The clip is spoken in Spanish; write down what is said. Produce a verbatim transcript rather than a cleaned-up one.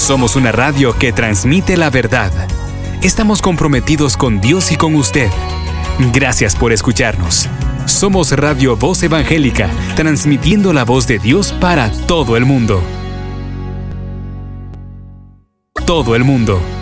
Somos una radio que transmite la verdad. Estamos comprometidos con Dios y con usted. Gracias por escucharnos. Somos Radio Voz Evangélica, transmitiendo la voz de Dios para todo el mundo. Todo el mundo.